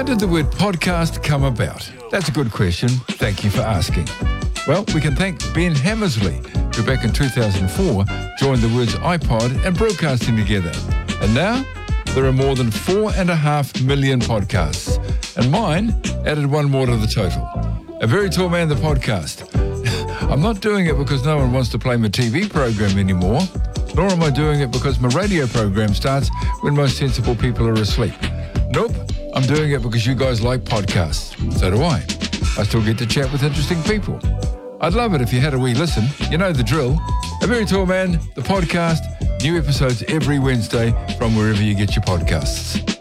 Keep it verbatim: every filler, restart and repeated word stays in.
How did the word podcast come about? That's a good question. Thank you for asking. Well, we can thank Ben Hammersley, who back in two thousand four joined the words iPod and broadcasting together. And now there are more than four and a half million podcasts. And mine added one more to the total. A Very Tall Man, the podcast. I'm not doing it because no one wants to play my T V program anymore, nor am I doing it because my radio program starts when most sensible people are asleep. Nope, I'm doing it because you guys like podcasts. So do I. I still get to chat with interesting people. I'd love it if you had a wee listen. You know the drill. A Very Tall Man, the podcast. New episodes every Wednesday from wherever you get your podcasts.